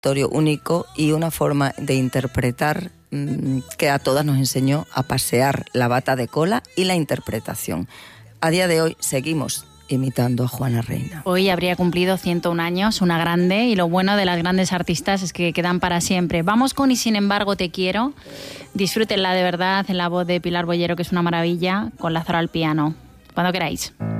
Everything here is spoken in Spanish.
repertorio único y una forma de interpretar que a todas nos enseñó a pasear la bata de cola y la interpretación. A día de hoy seguimos imitando a Juana Reina. Hoy habría cumplido 101 años, una grande, y lo bueno de las grandes artistas es que quedan para siempre. Vamos con Y sin embargo te quiero. Disfrútenla de verdad en la voz de Pilar Bollero, que es una maravilla, con Lázaro al piano. Cuando queráis.